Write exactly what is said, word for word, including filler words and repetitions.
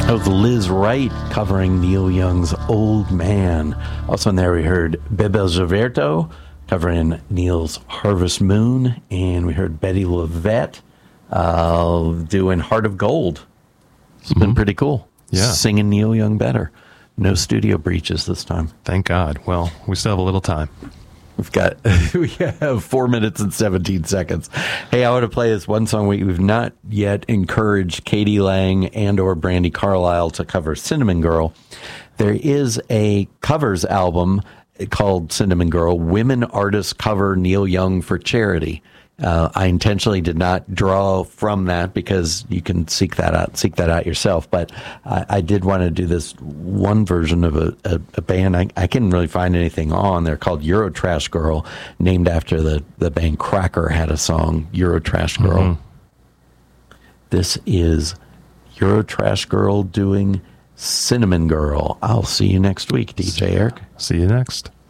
That was Liz Wright covering Neil Young's Old Man. Also in there we heard Bebe Gilberto covering Neil's Harvest Moon, and we heard Betty LaVette uh, doing Heart of Gold. It's mm-hmm. been pretty cool. Yeah. Singing Neil Young better. No studio breaches this time. Thank God. Well, we still have a little time. We've got we have four minutes and seventeen seconds. Hey, I want to play this one song. We, we've not yet encouraged Katie Lang and or Brandi Carlile to cover Cinnamon Girl. There is a covers album called Cinnamon Girl. Women artists cover Neil Young for charity. Uh, I intentionally did not draw from that because you can seek that out, seek that out yourself. But I, I did want to do this one version of a, a, a band. I, I couldn't really find anything on. They're called Eurotrash Girl, named after the, the band Cracker had a song, Eurotrash Girl. Mm-hmm. This is Eurotrash Girl doing Cinnamon Girl. I'll see you next week, D J Eric. See you next.